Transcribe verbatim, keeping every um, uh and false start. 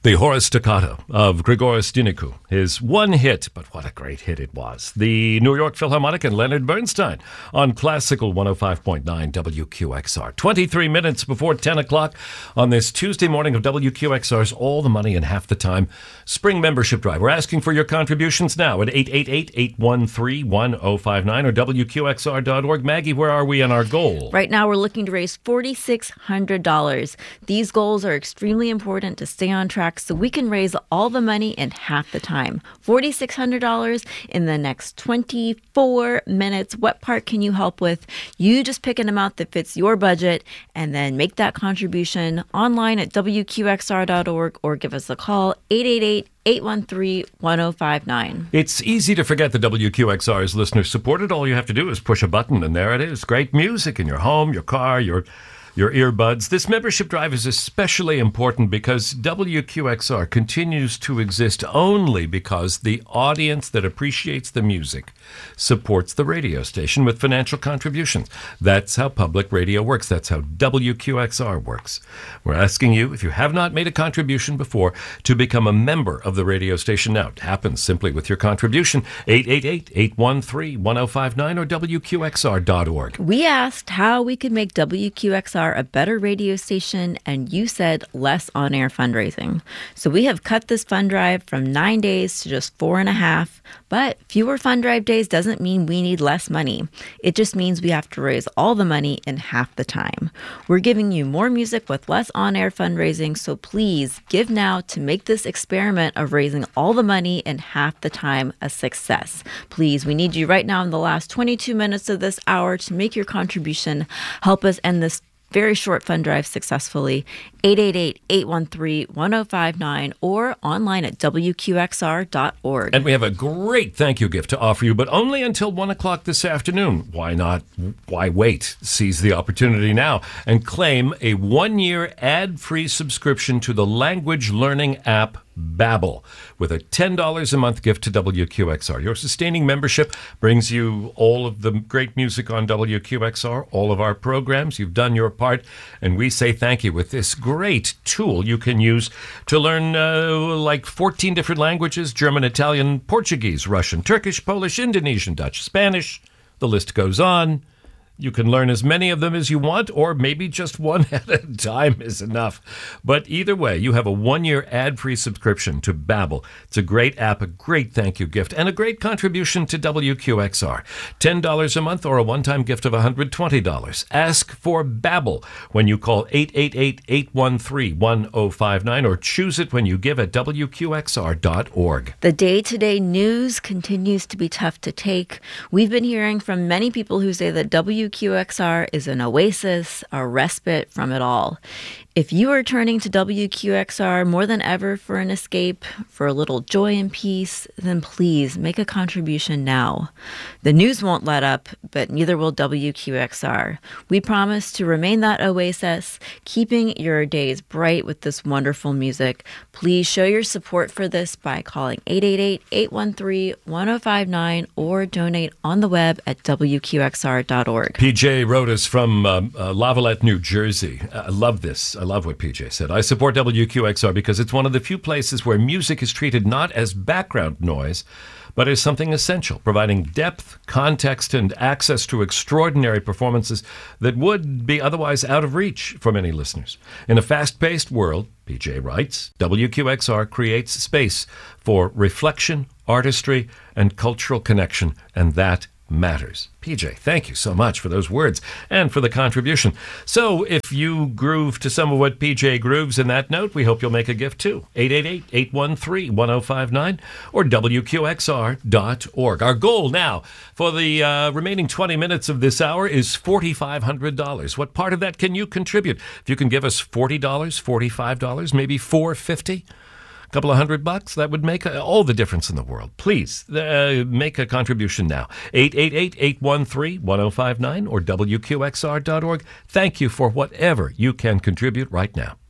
The Horace Toccata of Grigoris Dinicu, his one hit, but what a great hit it was. The New York Philharmonic and Leonard Bernstein on Classical one oh five point nine W Q X R. twenty-three minutes before ten o'clock on this Tuesday morning of W Q X R's All the Money in Half the Time Spring Membership Drive. We're asking for your contributions now at eight eight eight, eight one three, one oh five nine or W Q X R dot org. Maggie, where are we on our goal? Right now we're looking to raise four thousand six hundred dollars. These goals are extremely important to stay on track so we can raise all the money in half the time. four thousand six hundred dollars in the next twenty-four minutes. What part can you help with? You just pick an amount that fits your budget and then make that contribution online at W Q X R dot org or give us a call, eight eight eight, eight one three, one oh five nine. It's easy to forget that W Q X R is listener supported. All you have to do is push a button and there it is. Great music in your home, your car, your your earbuds. This membership drive is especially important because W Q X R continues to exist only because the audience that appreciates the music supports the radio station with financial contributions. That's how public radio works. That's how W Q X R works. We're asking you, if you have not made a contribution before, to become a member of the radio station now. It happens simply with your contribution. eight eight eight, eight one three, one oh five nine or W Q X R dot org. We asked how we could make W Q X R a better radio station, and you said less on-air fundraising. So we have cut this fund drive from nine days to just four and a half, but fewer fund drive days doesn't mean we need less money. It just means we have to raise all the money in half the time. We're giving you more music with less on-air fundraising, so please give now to make this experiment of raising all the money in half the time a success. Please, we need you right now in the last twenty-two minutes of this hour to make your contribution. Help us end this very short fund drive successfully. eight eight eight, eight one three, one oh five nine or online at W Q X R dot org. And we have a great thank you gift to offer you, but only until one o'clock this afternoon. Why not? Why wait? Seize the opportunity now and claim a one-year ad-free subscription to the language learning app Babbel with a ten dollars a month gift to W Q X R. Your sustaining membership brings you all of the great music on W Q X R, all of our programs. You've done your part, and we say thank you with this great tool you can use to learn uh, like fourteen different languages: German, Italian, Portuguese, Russian, Turkish, Polish, Indonesian, Dutch, Spanish. The list goes on. You can learn as many of them as you want, or maybe just one at a time is enough. But either way, you have a one-year ad-free subscription to Babbel. It's a great app, a great thank you gift, and a great contribution to W Q X R. ten dollars a month or a one-time gift of one hundred twenty dollars. Ask for Babbel when you call eight eight eight, eight one three, one oh five nine or choose it when you give at W Q X R dot org. The day-to-day news continues to be tough to take. We've been hearing from many people who say that W Q X R is an oasis, a respite from it all. If you are turning to W Q X R more than ever for an escape, for a little joy and peace, then please make a contribution now. The news won't let up, but neither will W Q X R. We promise to remain that oasis, keeping your days bright with this wonderful music. Please show your support for this by calling eight eight eight, eight one three, one oh five nine or donate on the web at W Q X R dot org. P J wrote us from um, uh, Lavallette, New Jersey. I love this. I love what P J said. I support W Q X R because it's one of the few places where music is treated not as background noise, but as something essential, providing depth, context, and access to extraordinary performances that would be otherwise out of reach for many listeners. In a fast-paced world, P J writes, W Q X R creates space for reflection, artistry, and cultural connection, and that matters. P J, thank you so much for those words and for the contribution. So if you groove to some of what P J grooves in that note, we hope you'll make a gift too. eight eight eight, eight one three, one oh five nine or W Q X R dot org. Our goal now for the uh, remaining twenty minutes of this hour is four thousand five hundred dollars. What part of that can you contribute? If you can give us forty dollars, forty-five dollars, maybe four hundred fifty dollars, couple of hundred bucks, that would make all the difference in the world. Please uh, make a contribution now. eight eight eight, eight one three, one oh five nine or W Q X R dot org. Thank you for whatever you can contribute right now.